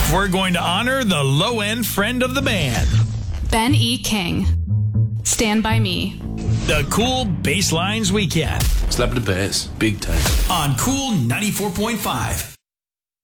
we're going to honor the low-end friend of the band. Ben E. King. Stand By Me. The Cool Basslines Weekend. Slap the bass, big time. On Cool 94.5.